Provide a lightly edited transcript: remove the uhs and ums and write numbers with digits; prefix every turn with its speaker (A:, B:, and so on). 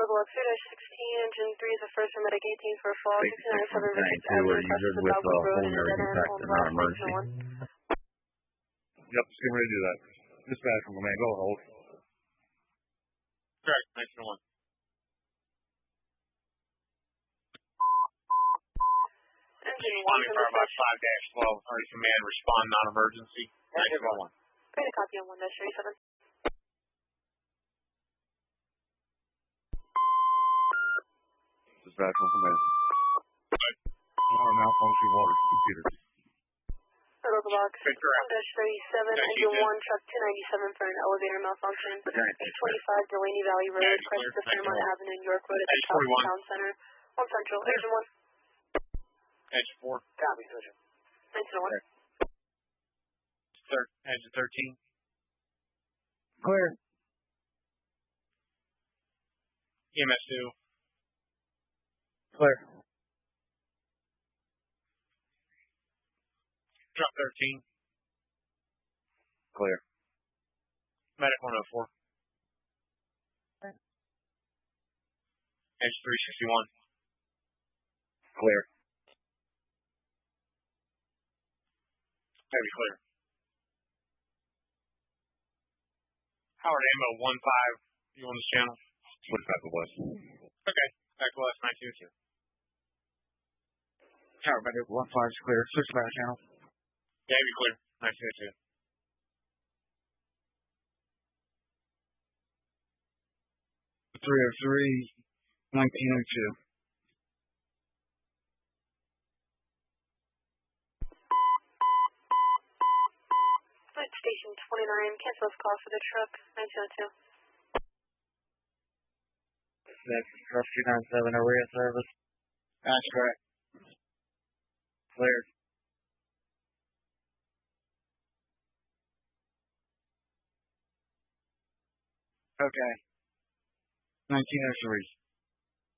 A: Block 3-16, Engine 3 is the first for Medic 18 for fall, 697 Richards
B: Are
A: Avenue,
B: you
A: across
B: good
A: the
B: with
A: Dogwood Road and
B: pulmonary
A: dead end
B: impact
A: on
B: and
A: Block
B: non-emergency?
A: 1901.
C: Yep, just getting ready to do that. Dispatch from command, go and hold.
D: Correct, 1901.
A: Engine 1
D: Responding
A: from
D: Firebox
A: dispatch.
D: 5-12, Army Command, respond non-emergency, 1901.
A: Great, a copy on 1-37.
C: Dispatch from command. Water malfunction, water computer.
A: Total Block
D: Correct.
A: 1-37, Engine 1, truck 297 for an elevator malfunction. 825 Delaney Valley Road, crest to Fairmont Avenue, York Road at the top of the town center. 1 Central, Engine 1.
D: Engine 4.
A: Copy, Sergeant. 1901.
D: Engine 13.
B: Clear.
D: EMS 2.
B: Clear.
D: Truck 13.
C: Clear.
D: Medic 104. Engine 361.
C: Clear.
D: Heavy clear. Howard Ammo 1-5. You on this channel?
C: Switch back to west.
D: Okay. Back to us, 1902.
B: Tower Medic 1-5 is clear. Switch back channel.
D: Heavy clear, 1902.
B: .303, 1902.
A: Flight Station 29, cancel this call for the truck, 1902.
B: That's Truck 297, are we at service? That's correct. Clear. Okay. 1903.